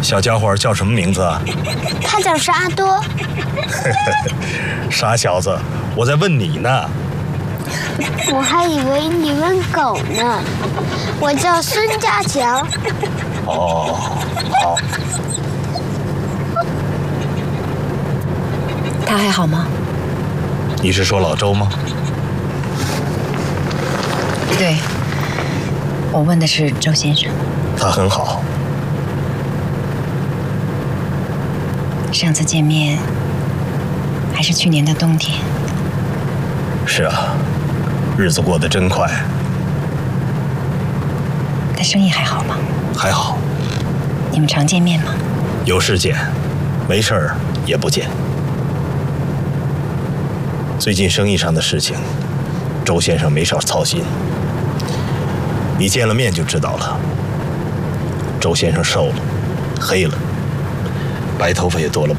小家伙叫什么名字啊？ 他叫沙多。 傻小子，我在问你呢。 我还以为你问狗呢。我叫孙家强。 哦，好。 他还好吗？ 你是说老周吗？ 对，我问的是周先生。 他很好。 上次见面还是去年的冬天。 是啊，日子过得真快。 他生意还好吗？ 还好。 你们常见面吗？ 有事见，没事儿也不见。最近生意上的事情，周先生没少操心。你见了面就知道了。周先生瘦了，黑了，白头发也多了。